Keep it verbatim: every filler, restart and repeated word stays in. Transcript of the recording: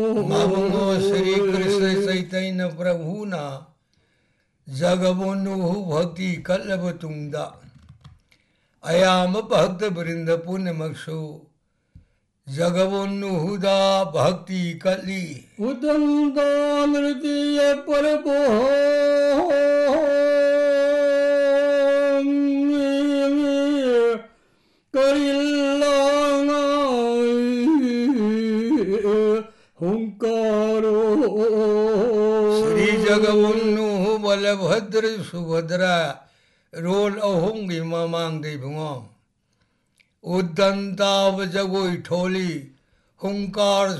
मामो श्री कृष्ण चैतन्य प्रभु ना जगबोनु भक्ति कल्लब तुंगदा अयाम भक्त वृंद पुण्य मक्षु जगबोनु हुदा भक्ति कली उदंदा नृत्य परबो करिल्लांगा हुंकारो श्री जगबोनु बलभद्र सुभद्रा रोल अहोंगी ममांग दे भुंगो उदंता जगोई ठोली हुंकार